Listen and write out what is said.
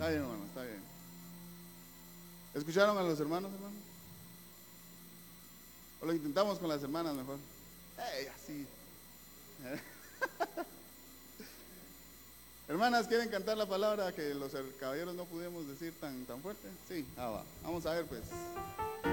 Está bien, hermano, está bien. ¿Escucharon a los hermanos, hermano? O lo intentamos con las hermanas mejor. Así. Hermanas, ¿quieren cantar la palabra que los caballeros no pudimos decir tan fuerte? Sí, va. Vamos a ver, pues.